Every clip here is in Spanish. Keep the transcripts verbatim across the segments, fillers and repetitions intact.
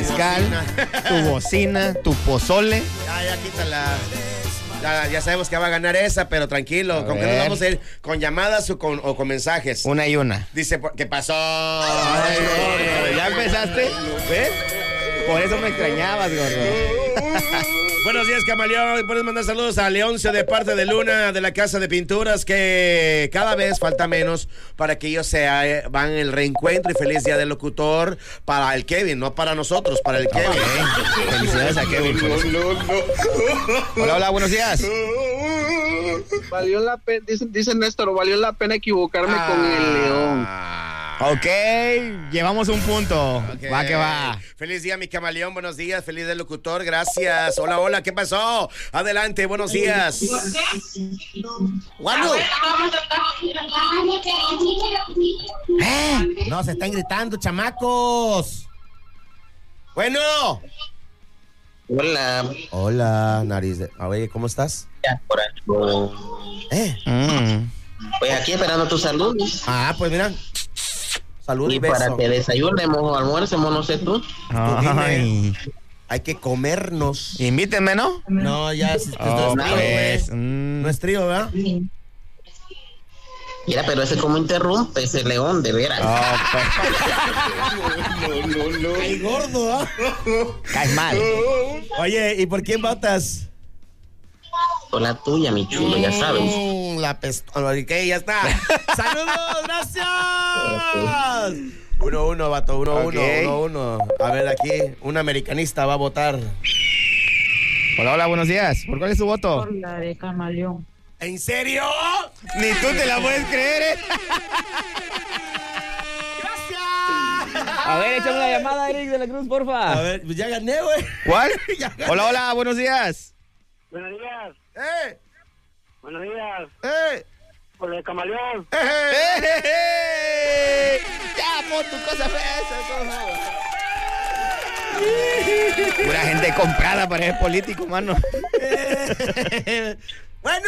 mezcal, tu bocina, tu pozole. Ya, ya, quítala. Ya, ya sabemos que va a ganar esa, pero tranquilo. A ¿Con qué ver. nos vamos a ir? ¿Con llamadas o con, o con mensajes? Una y una. Dice, ¿qué pasó? Ay, gordo, ¿ya empezaste? ¿Ves? Por eso me extrañabas, gordo. Buenos días, camaleón. Puedes mandar saludos a Leoncio de parte de Luna de la Casa de Pinturas, que cada vez falta menos para que ellos se eh, van el reencuentro y feliz día del locutor para el Kevin, no para nosotros, para el Kevin. Okay. Felicidades a Kevin. Por eso. Hola, hola, buenos días. Valió la pena, dice, dice Néstor, valió la pena equivocarme Ah. con el león. Ok, llevamos un punto. Ok. Va que va. Feliz día, mi camaleón. Buenos días. Feliz del locutor. Gracias. Hola, hola. ¿Qué pasó? Adelante. Buenos días. Guano. ¿Eh? No, se están gritando, chamacos. Bueno. Hola. Hola, nariz. de- A ver, ¿cómo estás? Por aquí. Eh. Mm. Pues aquí esperando tus saludos. Ah, pues mira. Salud y, Y beso. para que desayunemos o almuercemos, no sé tú. Ay. Hay que comernos. Invítenme, ¿no? No, ya. es- Oh, no es trío, pues. güey. mm. No es trío, ¿verdad? Mira, pero ese como interrumpe, ese león, de veras. Oh, pues. Ay, gordo, ¿ah? Caes mal. Oye, ¿y por quién votas? Con la tuya, mi chulo, ya sabes. Mm, la pistola. Ok, ya está. ¡Saludos! ¡Gracias! Uno, uno, vato. Uno, Ok. uno, uno, uno. A ver, aquí un americanista va a votar. Hola, hola, buenos días. ¿Por cuál es tu voto? Por la de camaleón. ¿En serio? Ni tú te la puedes creer, ¿eh? ¡Gracias! A ver, échame una llamada, Eric de la Cruz, porfa. A ver, pues ya gané, güey. ¿Cuál? Ya gané. Hola, hola, buenos días. Buenos días, ¡Eh! buenos días, ¡Eh! por el camaleón. ¡Eh! ¡Eh! ¡Eh, eh, eh! Ya, pon tu cosa fresa. Pura gente comprada para ser político, mano. eh. Bueno.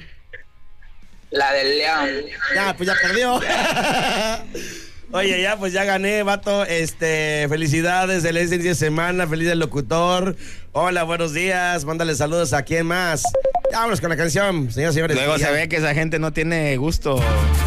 La del león. Ya, pues ya perdió. Oye, ya, pues ya gané, vato. Este, felicidades, el fin de semana, feliz del locutor. Hola, buenos días. Mándale saludos a quién más. Ya, vámonos con la canción, señoras y señores. Luego Ya. se ve que esa gente no tiene gusto